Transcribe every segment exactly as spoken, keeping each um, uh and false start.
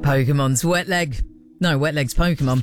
Pokemon's Wet Leg. No, Wet Leg's Pokemon.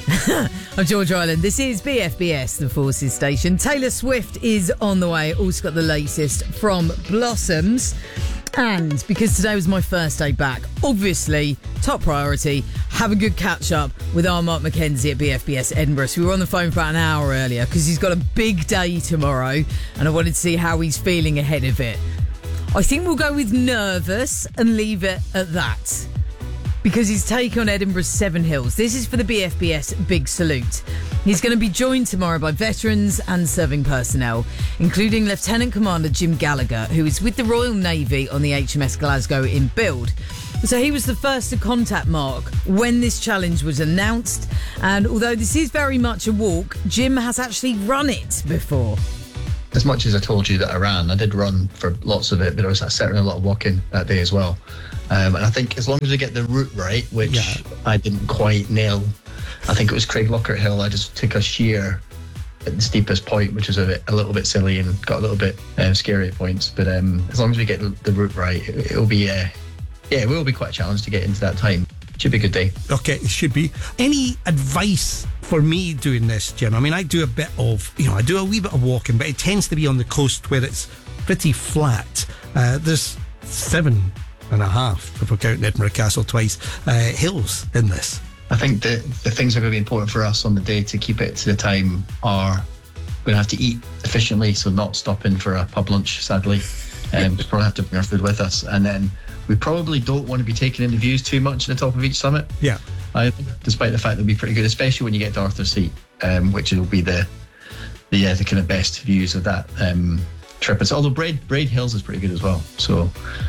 I'm George Island. This is B F B S, the Forces Station. Taylor Swift is on the way. Also got the latest from Blossoms. And because today was my first day back, obviously, top priority, have a good catch-up with our Mark McKenzie at B F B S Edinburgh. So we were on the phone for about an hour earlier because he's got a big day tomorrow and I wanted to see how he's feeling ahead of it. I think we'll go with nervous and leave it at that. Because he's taking on Edinburgh's Seven Hills. This is for the B F B S Big Salute. He's going to be joined tomorrow by veterans and serving personnel, including Lieutenant Commander Jim Gallagher, who is with the Royal Navy on the H M S Glasgow in build. So he was the first to contact Mark when this challenge was announced. And although this is very much a walk, Jim has actually run it before. As much as I told you that I ran, I did run for lots of it, but I was certainly a lot of walking that day as well. Um, and I think as long as we get the route right, which yeah. I didn't quite nail, I think it was Craig Lockhart Hill, I just took a sheer at the steepest point, which was a, bit, a little bit silly and got a little bit um, scary at points. But um, as long as we get the route right, it, it'll be, uh, yeah, it will be quite a challenge to get into that time. Should be a good day. Okay, it should be. Any advice for me doing this, Jim? I mean, I do a bit of, you know, I do a wee bit of walking, but it tends to be on the coast where it's pretty flat. Uh, there's seven and a half, if we're counting Edinburgh Castle twice, uh, hills in this. I think the, the things that are going to be important for us on the day to keep it to the time are we're going to have to eat efficiently, so not stopping for a pub lunch, sadly. Um, we probably have to bring our food with us. And then we probably don't want to be taking in the views too much at the top of each summit. Yeah. I, despite the fact they'll be pretty good, especially when you get to Arthur's Seat, um, which will be the the, uh, the kind of best views of that um, trip. It's, although Braid, Braid Hills is pretty good as well. So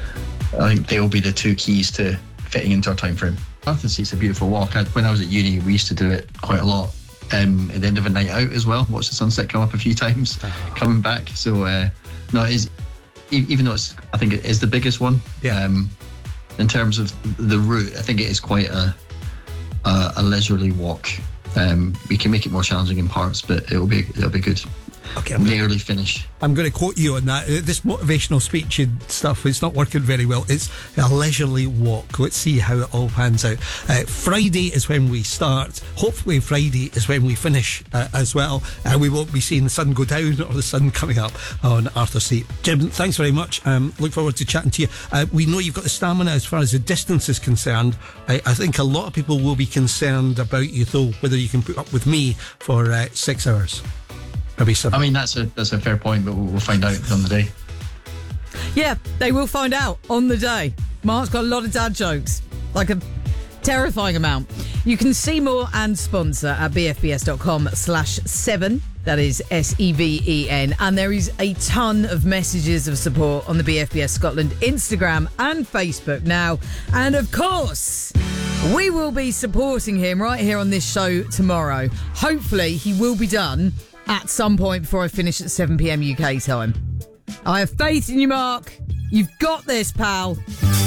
I think they will be the two keys to fitting into our time frame. Arthur's Seat's a beautiful walk. I, when I was at uni, we used to do it quite a lot um, at the end of a night out as well. Watch the sunset come up a few times coming back. So uh, no, it is, even though it's, I think it is the biggest one. Yeah. Um, in terms of the route, I think it is quite a a, a leisurely walk. Um, we can make it more challenging in parts, but it'll be it'll be good. Okay, I'm nearly finished. I'm going to quote you on that. This motivational speech and stuff, it's not working very well. It's a leisurely walk. Let's see how it all pans out. Uh, Friday is when we start. Hopefully Friday is when we finish uh, as well. And uh, we won't be seeing the sun go down or the sun coming up on Arthur's Seat. Jim, thanks very much. Um, look forward to chatting to you. Uh, we know you've got the stamina as far as the distance is concerned. I, I think a lot of people will be concerned about you, though, whether you can put up with me for uh, six hours. I mean, that's a that's a fair point, but we'll, we'll find out on the day. Yeah, they will find out on the day. Mark's got a lot of dad jokes, like a terrifying amount. You can see more and sponsor at bfbs.com slash seven. That is S E V E N. And there is a ton of messages of support on the B F B S Scotland Instagram and Facebook now. And of course, we will be supporting him right here on this show tomorrow. Hopefully, he will be done at some point before I finish at seven p.m. U K time. I have faith in you, Mark. You've got this, pal.